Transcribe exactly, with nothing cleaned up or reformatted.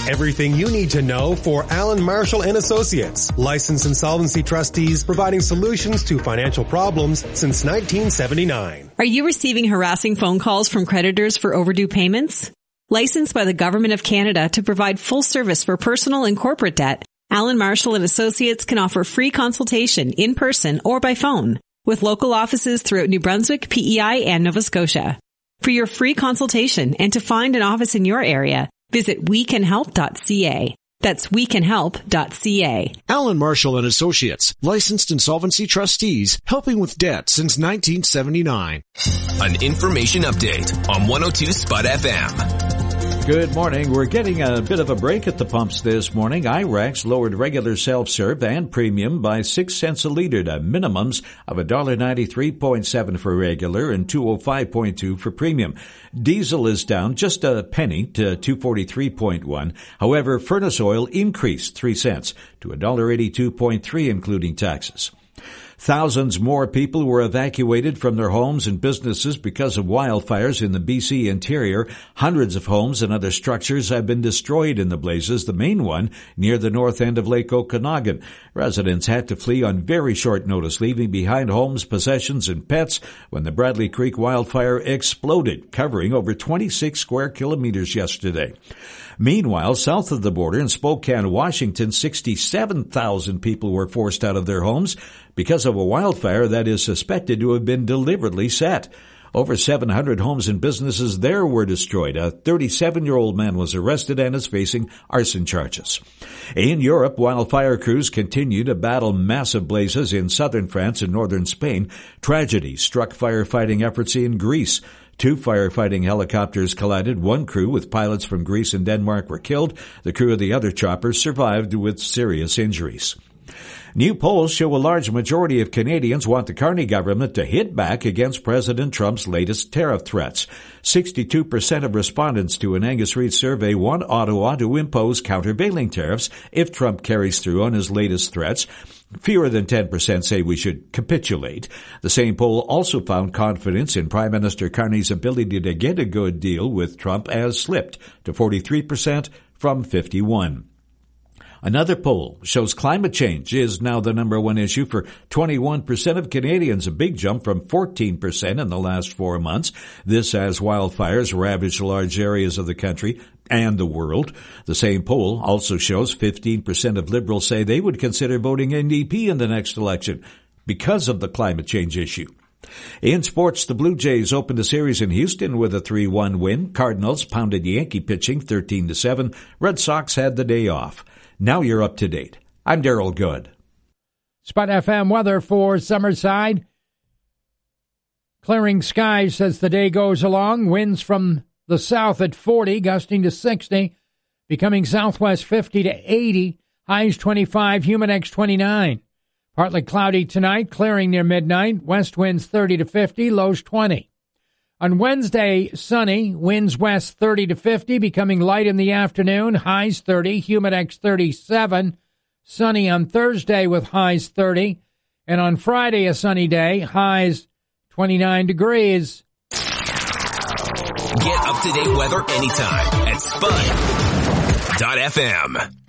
Everything you need to know for Alan Marshall and Associates, licensed insolvency trustees providing solutions to financial problems since nineteen seventy-nine. Are you receiving harassing phone calls from creditors for overdue payments? Licensed by the Government of Canada to provide full service for personal and corporate debt, Alan Marshall and Associates can offer free consultation in person or by phone with local offices throughout New Brunswick, P E I, and Nova Scotia. For your free consultation and to find an office in your area, visit we can help dot c a. That's we can help dot c a. Alan Marshall and Associates, licensed insolvency trustees, helping with debt since nineteen seventy-nine. An information update on one oh two Spud F M. Good morning. We're getting a bit of a break at the pumps this morning. I RACS lowered regular self-serve and premium by six cents a litre to minimums of one dollar ninety-three point seven for regular and two oh five point two for premium. Diesel is down just a penny to two forty-three point one. However, furnace oil increased three cents to one dollar eighty-two point three, including taxes. Thousands more people were evacuated from their homes and businesses because of wildfires in the B C interior. Hundreds of homes and other structures have been destroyed in the blazes, the main one near the north end of Lake Okanagan. Residents had to flee on very short notice, leaving behind homes, possessions, and pets when the Bradley Creek wildfire exploded, covering over twenty-six square kilometers yesterday. Meanwhile, south of the border in Spokane, Washington, sixty-seven thousand people were forced out of their homes because of a wildfire that is suspected to have been deliberately set. Over seven hundred homes and businesses there were destroyed. A thirty-seven-year-old man was arrested and is facing arson charges. In Europe, wildfire crews continue to battle massive blazes in southern France and northern Spain. Tragedy struck firefighting efforts in Greece. Two firefighting helicopters collided. One crew with pilots from Greece and Denmark were killed. The crew of the other chopper survived with serious injuries. New polls show a large majority of Canadians want the Carney government to hit back against President Trump's latest tariff threats. sixty-two percent of respondents to an Angus Reid survey want Ottawa to impose countervailing tariffs if Trump carries through on his latest threats. Fewer than ten percent say we should capitulate. The same poll also found confidence in Prime Minister Carney's ability to get a good deal with Trump as slipped to forty-three percent from fifty-one. Another poll shows climate change is now the number one issue for twenty-one percent of Canadians, a big jump from fourteen percent in the last four months. This as wildfires ravage large areas of the country and the world. The same poll also shows fifteen percent of Liberals say they would consider voting N D P in the next election because of the climate change issue. In sports, the Blue Jays opened a series in Houston with a three one win. Cardinals pounded Yankee pitching thirteen to seven. Red Sox had the day off. Now you're up to date. I'm Daryl Good. Spud F M weather for Summerside. Clearing skies as the day goes along. Winds from the south at forty, gusting to sixty. Becoming southwest fifty to eighty. Highs twenty-five, Humidex twenty-nine. Partly cloudy tonight, clearing near midnight. West winds thirty to fifty, lows twenty. On Wednesday, sunny, winds west thirty to fifty, becoming light in the afternoon, highs thirty, Humidex thirty-seven. Sunny on Thursday with highs thirty. And on Friday, a sunny day, highs twenty-nine degrees. Get up-to-date weather anytime at spud dot f m.